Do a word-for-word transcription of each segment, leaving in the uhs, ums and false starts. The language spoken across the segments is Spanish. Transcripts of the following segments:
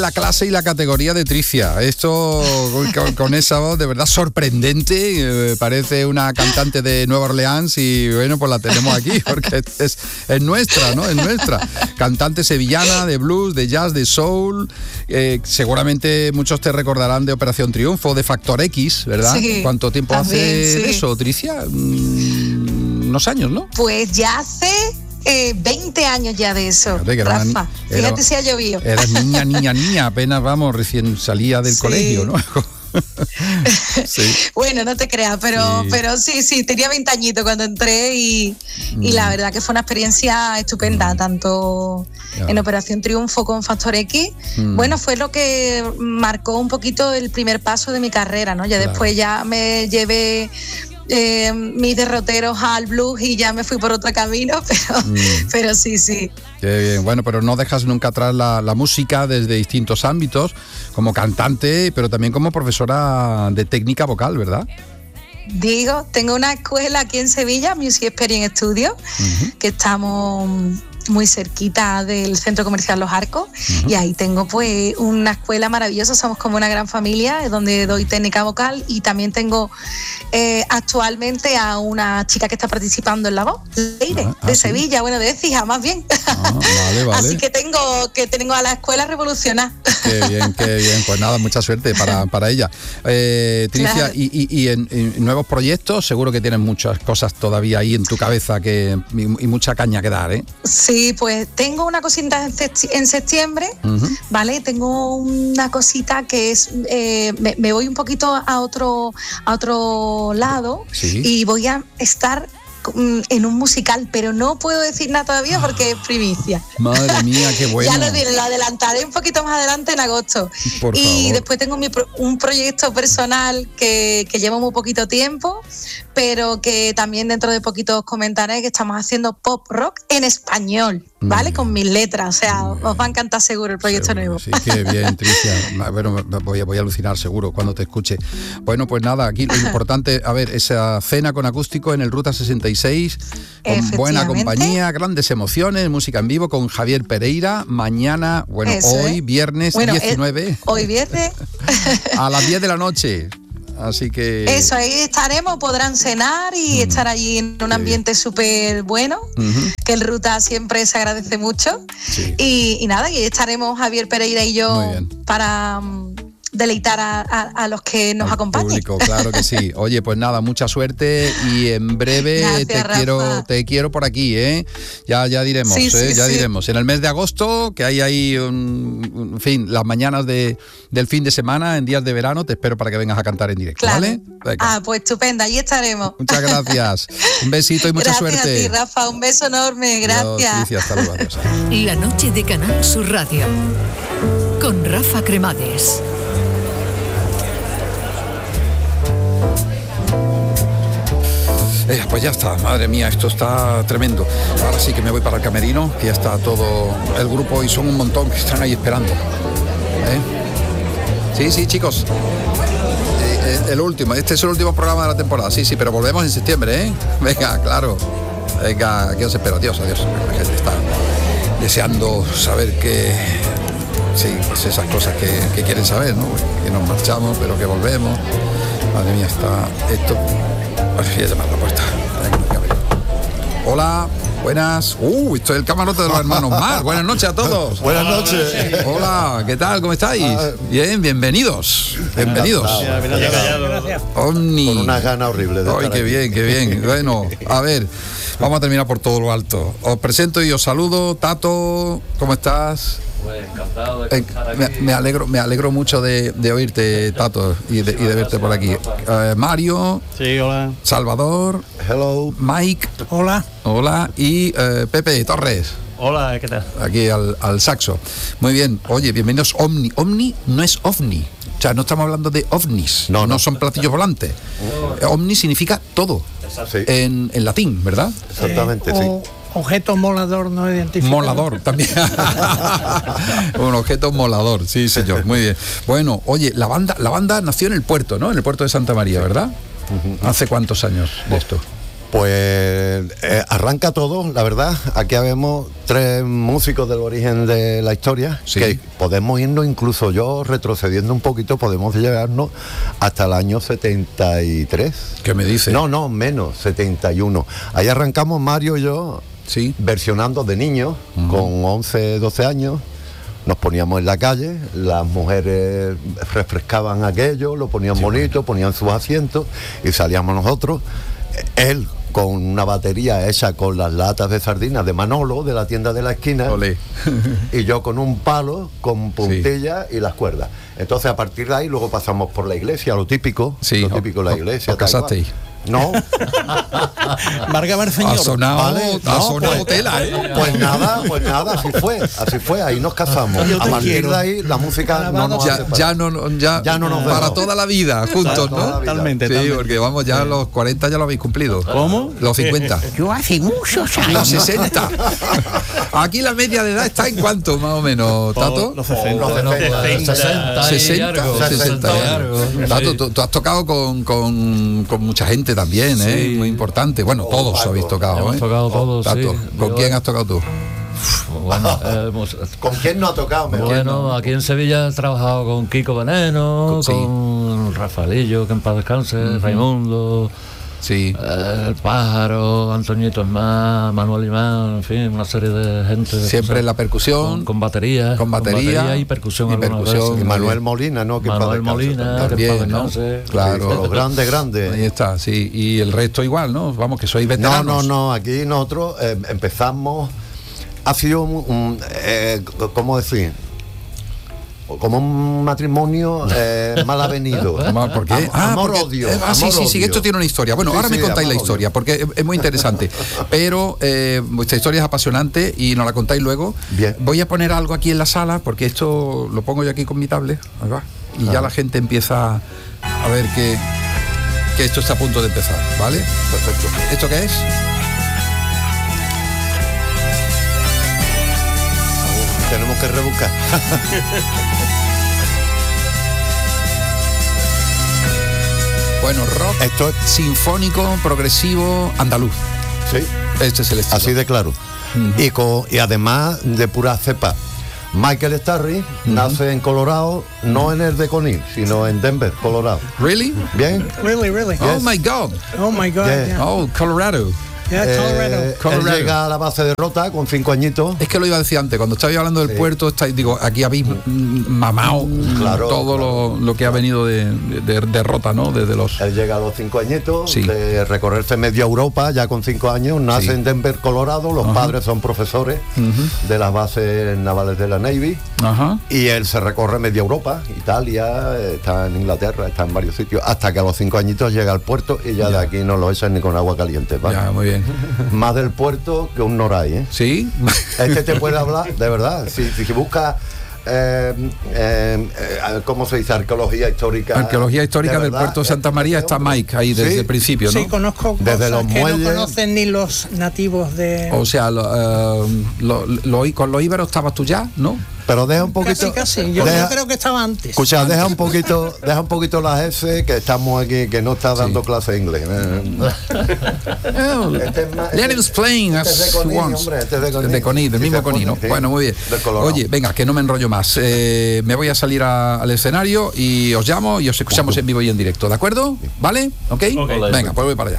La clase y la categoría de Tricia. Esto con, con esa voz de verdad sorprendente. Eh, parece una cantante de Nueva Orleans y bueno, pues la tenemos aquí porque es, es, es nuestra, ¿no? Es nuestra. Cantante sevillana de blues, de jazz, de soul. Eh, seguramente muchos te recordarán de Operación Triunfo, de Factor X, ¿verdad? Sí, ¿cuánto tiempo también, hace sí. de eso, Tricia? Mm, unos años, ¿no? Pues ya hace... Eh, veinte años ya de eso, fíjate, Rafa. Una, era, fíjate si ha llovido. Eras niña, niña, niña, apenas, vamos, recién salía del sí. colegio, ¿no? Sí. Bueno, no te creas, pero sí. pero sí, sí, tenía veinte añitos cuando entré y, mm. y la verdad que fue una experiencia estupenda, mm. tanto yeah. en Operación Triunfo con Factor X. Mm. Bueno, fue lo que marcó un poquito el primer paso de mi carrera, ¿no? Ya claro. después ya me llevé... Eh, mis derroteros al blues y ya me fui por otro camino, pero, mm. pero sí, sí. Qué bien, bueno, pero no dejas nunca atrás la, la música desde distintos ámbitos, como cantante, pero también como profesora de técnica vocal, ¿verdad? Digo, tengo una escuela aquí en Sevilla, Music Experience Studio, uh-huh. que estamos muy cerquita del Centro Comercial Los Arcos, uh-huh. y ahí tengo pues una escuela maravillosa, somos como una gran familia donde doy técnica vocal y también tengo eh, actualmente a una chica que está participando en La Voz, Leire, ah, de ah, Sevilla, sí. bueno, de Écija, más bien. Ah, vale, vale. Así que tengo que tengo a la escuela revolucionada. Qué bien, qué bien, pues nada, mucha suerte para, para ella. Eh, Tricia, claro. y, y, y en, en nuevos proyectos, seguro que tienes muchas cosas todavía ahí en tu cabeza que y, y mucha caña que dar, ¿eh? Sí. Sí, pues tengo una cosita en septiembre, uh-huh. ¿vale? Tengo una cosita que es, eh, me, me voy un poquito a otro, a otro lado ¿sí? y voy a estar en un musical, pero no puedo decir nada todavía porque es primicia. Madre mía, qué bueno. Ya lo, lo adelantaré un poquito más adelante en agosto. Por y favor. Después tengo mi, un proyecto personal que, que lleva muy poquito tiempo, pero que también dentro de poquito os comentaré que estamos haciendo pop rock en español, ¿vale? Mm. Con mis letras, o sea, mm. os va a encantar seguro el proyecto seguro, nuevo. Sí, qué bien, Tricia. Bueno, voy a, voy a alucinar seguro cuando te escuche. Bueno, pues nada, aquí lo importante, a ver, esa cena con acústico en el Ruta sesenta y seis, con buena compañía, grandes emociones, música en vivo con Javier Pereira, mañana, bueno, Eso hoy, es. viernes bueno, diecinueve. El, hoy viernes. A las diez de la noche. Así que... Eso, ahí estaremos, podrán cenar y uh-huh. estar allí en un ambiente súper bueno, uh-huh. que el Ruta siempre se agradece mucho. Sí. Y, y nada, y estaremos Javier Pereira y yo para um, deleitar a, a, a los que nos Al acompañen. Público, claro que sí. Oye, pues nada, mucha suerte y en breve Gracias, te Rafa. quiero te quiero por aquí, ¿eh? Ya ya diremos, sí, ¿eh? sí, ya sí. diremos. En el mes de agosto, que hay ahí, un, en fin, las mañanas de, del fin de semana, en días de verano, te espero para que vengas a cantar en directo, claro. ¿vale? Venga. Ah, pues estupenda, ahí estaremos. Muchas gracias. Un besito y mucha gracias suerte. Gracias a ti, Rafa, un beso enorme, gracias. Dios, Alicia, hasta luego, adiós. La noche de Canal Sur Radio, con Rafa Cremades. Eh, pues ya está, madre mía, esto está tremendo. Ahora sí que me voy para el camerino, que ya está todo el grupo y son un montón que están ahí esperando. ¿Eh? Sí, sí, chicos. Eh, el último, este es el último programa de la temporada, sí, sí, pero volvemos en septiembre, ¿eh? Venga, claro. Venga, aquí os espero. Adiós, adiós. La gente está deseando saber que... Sí, pues esas cosas que, que quieren saber, ¿no? Que nos marchamos, pero que volvemos. Madre mía, está esto... Voy a llamar a la puerta. Hola, buenas. Uh, esto es el camarote de los hermanos Mar. Buenas noches a todos. Buenas noches. Hola, ¿qué tal? ¿Cómo estáis? Bien, bienvenidos. Bienvenidos. Gracias. Omni. Con unas ganas horribles. Ay, qué bien, qué bien. Bueno, a ver, vamos a terminar por todo lo alto. Os presento y os saludo. Tato, ¿cómo estás? Pues encantado de estar aquí. Me, me alegro, me alegro mucho de, de oírte, Tato, y de, y de verte por aquí. Uh, Mario. Sí, hola. Salvador. Hello. Mike. Hola. Hola. Y uh, Pepe Torres. Hola, ¿qué tal? Aquí al, al saxo. Muy bien. Oye, bienvenidos. Omni. Omni no es ovni. O sea, no estamos hablando de ovnis. No, no, no son platillos volantes. Oh. Omni significa todo. Sí. En, en latín, ¿verdad? Exactamente, eh, o, sí. Objeto molador no identificado. Molador también. Un objeto molador, sí, señor. Muy bien. Bueno, oye, la banda, la banda nació en el puerto, ¿no? En el puerto de Santa María, ¿verdad? Uh-huh. ¿Hace cuántos años de esto? Pues eh, arranca todo, la verdad. Aquí vemos tres músicos del origen de la historia, sí. que podemos irnos, incluso yo retrocediendo un poquito, podemos llegarnos hasta el año setenta y tres. ¿Qué me dice? No, no, menos, setenta y uno. Ahí arrancamos Mario y yo, sí, versionando de niños, uh-huh. con once, doce años. Nos poníamos en la calle, las mujeres refrescaban aquello, lo ponían sí, bonito, ponían sus asientos y salíamos nosotros. Él con una batería hecha con las latas de sardinas de Manolo, de la tienda de la esquina. Olé. Y yo con un palo, con puntillas sí. y las cuerdas. Entonces a partir de ahí luego pasamos por la iglesia, lo típico, sí, lo típico de la iglesia. ¿Os casasteis? No. Válgame el señor. Ha sonado, vale, ha no, sonado pues, tela, ¿eh? Pues nada, pues nada, así fue, así fue, ahí nos casamos. A partir quiero. de ahí la música no nos ya, ya no ya, ya no nos para vemos. toda la vida juntos, ¿no? Totalmente, sí, totalmente. porque vamos, ya los cuarenta ya lo habéis cumplido. ¿Cómo? Los cincuenta. Yo hace muchos años. Los sesenta. Aquí la media de edad está en cuánto, más o menos, Tato. Los sesenta. sesenta. sesenta, sesenta. Tato, tú, tú has tocado con, con, con mucha gente también, ¿eh? Sí. Muy importante. Bueno, todos oh, habéis tocado, hemos ¿eh? tocado todos, Tato, sí. ¿con Yo, quién has tocado tú? Bueno, eh, hemos, ¿Con quién no ha tocado? Mejor? bueno, aquí en Sevilla he trabajado con Kiko Veneno, Sí. con Rafaelillo, que en paz descanse, uh-huh. Raimundo, Sí. eh, El Pájaro, Antoñito Esmá, Manuel Imán, en fin, una serie de gente. De Siempre en la percusión. Con, con batería. Con batería. y percusión. Y algunas percusión. veces. Y Manuel Molina, ¿no? Que Manuel Molina, que también, en paz ¿no? descanse. Claro. Sí, los grandes, grandes. Ahí está, sí. Y el resto igual, ¿no? Vamos, que sois veteranos. No, no, no, aquí nosotros eh, empezamos, ha sido un, un eh, ¿cómo decir? Como un matrimonio eh, mal avenido. ¿Por qué? Am- Ah, amor porque- odio. eh, ah, sí, amor, sí, sí, odio. esto tiene una historia. Bueno, Sí, ahora sí, me contáis la amor, historia, odio. porque es, es muy interesante. Pero eh, vuestra historia es apasionante y nos la contáis luego. Bien. Voy a poner algo aquí en la sala, porque esto lo pongo yo aquí con mi tablet. Ahí va. Y ya Ah. la gente empieza a ver que, que esto está a punto de empezar, ¿vale? Perfecto. ¿Esto qué es? Tenemos que rebuscar. Bueno, rock Esto es, sinfónico, progresivo, andaluz. sí, Este es el estilo. así de claro. Ujú. y, con, y además de pura cepa. Michael Starry Ujú. nace en Colorado, no en el de Conil, sino en Denver, Colorado. ¿Really? Bien. Really, really. Oh my God. Oh my God. Yeah. Yeah. Oh, Colorado. Yeah, Colorado. Eh, Colorado. Él llega a la base de Rota con cinco añitos. Es que lo iba a decir antes, cuando estaba hablando del Sí. puerto, estáis, digo, aquí habéis mm, mamado Claro, todo claro. Lo, lo que ha venido de, de, de Rota, ¿no? Desde los... Él llega a los cinco añitos, Sí. de recorrerse media Europa, ya con cinco años, nace Sí. en Denver, Colorado, los Ajá. padres son profesores Ujú. de las bases navales de la Navy, Ajá. y él se recorre media Europa, Italia, está en Inglaterra, está en varios sitios, hasta que a los cinco añitos llega al puerto y ya, Ya. de aquí no lo echan ni con agua caliente. ¿vale? Ya, muy bien. Más del puerto que un Noray, ¿eh? ¿Sí? Este te puede hablar, de verdad, si, si, si buscas, eh, eh, eh, ¿cómo se dice? Arqueología histórica. Arqueología histórica de del verdad, puerto de este Santa María está Mike ahí desde Sí. el principio, ¿no? Sí, conozco Desde cosas los que muelles. no conocen ni los nativos de... O sea, lo, eh, lo- lo- con los íberos estabas tú ya, ¿no? Pero deja un poquito. Casi, casi. Yo, deja- yo creo que estaba antes. Escucha, deja un poquito, deja un poquito las S, que estamos aquí, que no está dando Sí. clase de inglés. Oh, Este es más- let him explain este as es de he Conil, wants. hombre, este es de Conil. De Conil, del Sí, mismo de Conil, ¿no? Conil, sí. Bueno, muy bien. Del Colorado. Oye, venga, que no me enrollo más. Eh, me voy a salir a- al escenario y os llamo y os escuchamos en vivo y en directo, ¿de acuerdo? ¿Vale? ¿Ok? Ok. Venga, pues voy para allá.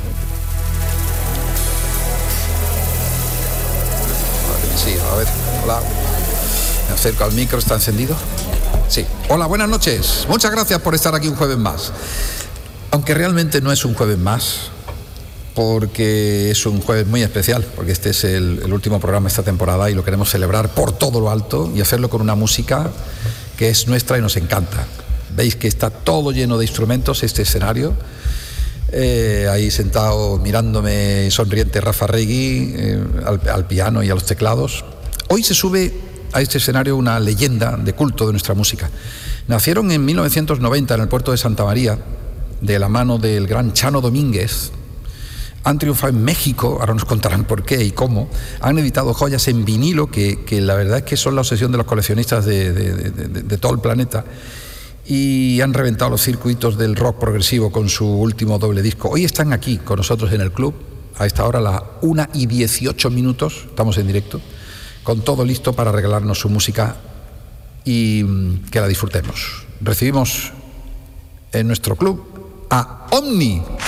Sí, a ver, hola. Me acerco al micro, ¿está encendido? Sí. Hola, buenas noches. Muchas gracias por estar aquí un jueves más. Aunque realmente no es un jueves más, porque es un jueves muy especial, porque este es el, el último programa de esta temporada y lo queremos celebrar por todo lo alto y hacerlo con una música que es nuestra y nos encanta. Veis que está todo lleno de instrumentos este escenario. Eh, ahí sentado mirándome sonriente Rafa Regui eh, al, al piano y a los teclados. Hoy se sube a este escenario una leyenda de culto de nuestra música. Nacieron en mil novecientos noventa en el puerto de Santa María, de la mano del gran Chano Domínguez. Han triunfado en México, ahora nos contarán por qué y cómo. Han editado joyas en vinilo que, que la verdad es que son la obsesión de los coleccionistas de, de, de, de, de todo el planeta. y han reventado los circuitos del rock progresivo con su último doble disco. Hoy están aquí con nosotros en el club, a esta hora, las una y dieciocho minutos, estamos en directo, con todo listo para regalarnos su música y que la disfrutemos. Recibimos en nuestro club a Omni.